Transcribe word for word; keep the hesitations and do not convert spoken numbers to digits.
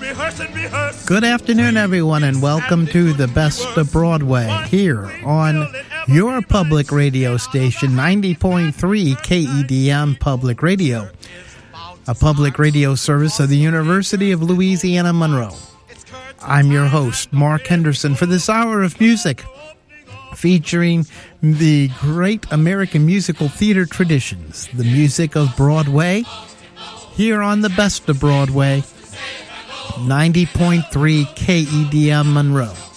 Good afternoon, everyone, and welcome to the Best of Broadway here on your public radio station, ninety point three K E D M Public Radio, a public radio service of the University of Louisiana Monroe. I'm your host, Mark Henderson, for this hour of music featuring the great American musical theater traditions, the music of Broadway, here on the Best of Broadway, ninety point three K E D M Monroe.